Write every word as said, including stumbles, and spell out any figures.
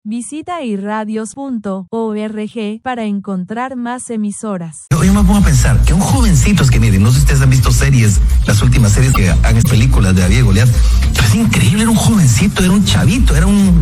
Visita irradios punto org para encontrar más emisoras. Yo, yo me pongo a pensar que un jovencito, es que miren, no sé si ustedes han visto series, las últimas series que han hecho películas de David y Goliat, pero es increíble, era un jovencito, era un chavito, era un